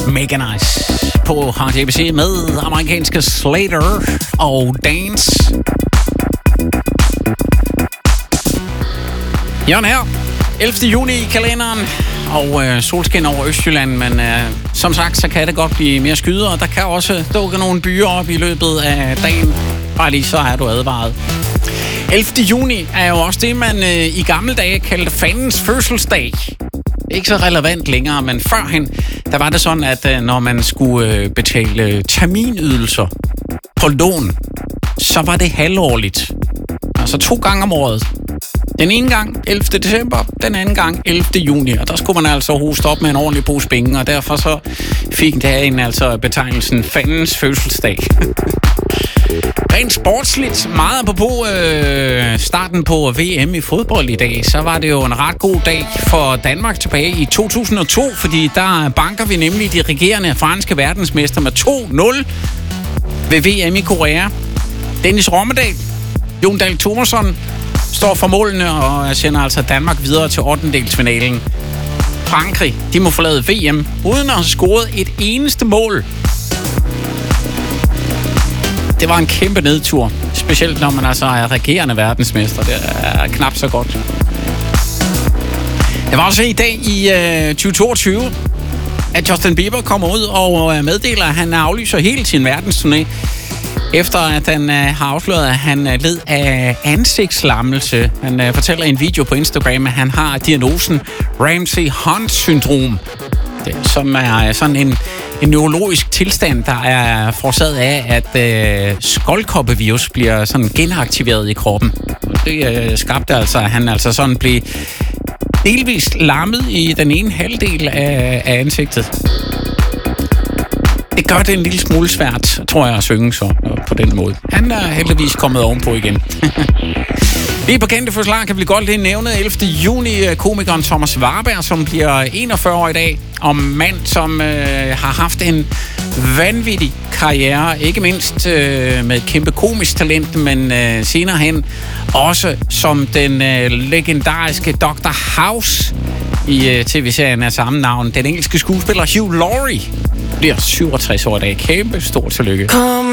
Mega Nice på RJBC med amerikanske Slater og Dance. Jørgen her, 11. juni i kalenderen, og solskin over Østjylland, men som sagt, så kan det godt blive mere skyder, og der kan også dukke nogle byer op i løbet af dagen. Bare lige så er du advaret. 11. juni er jo også det, man i gamle dage kaldte fandens fødselsdag. Ikke så relevant længere, men førhen, der var det sådan, at når man skulle betale terminydelser på lån, så var det halvårligt. Altså 2 gange om året. Den ene gang 11. december, den anden gang 11. juni, og der skulle man altså hoste op med en ordentlig pose penge, og derfor så fik dagen altså betegnelsen fandens fødselsdag. Rent sportsligt, meget apropos starten på VM i fodbold i dag, så var det jo en ret god dag for Danmark tilbage i 2002, fordi der banker vi nemlig de regerende franske verdensmester med 2-0 ved VM i Korea. Dennis Rommedal, Jon Dahl Tomasson står for målene og sender altså Danmark videre til 8-delsfinalen. Frankrig, de må forlade VM uden at have scoret et eneste mål. Det var en kæmpe nedtur, specielt når man altså er regerende verdensmester. Det er knap så godt. Det var også i dag i 2022, at Justin Bieber kommer ud og meddeler, at han aflyser hele sin verdensturné, efter at han har afsløret, at han led af ansigtslammelse. Han fortæller i en video på Instagram, at han har diagnosen Ramsay-Hunt-syndrom, som er sådan en neurologisk tilstand, der er forårsaget af, at skoldkoppevirus bliver sådan genaktiveret i kroppen. Det skabte altså, at han altså sådan blev delvist lammet i den ene halvdel af ansigtet. Det gør det en lille smule svært, tror jeg, at synge så på den måde. Han er heldigvis kommet ovenpå igen. Lige på kendte forslag kan vi godt lige nævne 11. juni komikeren Thomas Warberg, som bliver 41 år i dag, og mand, som har haft en vanvittig karriere, ikke mindst med et kæmpe komisk talent, men senere hen også som den legendariske Dr. House i tv-serien af samme navn. Den engelske skuespiller Hugh Laurie bliver 67 år i dag. Kæmpe stort tillykke.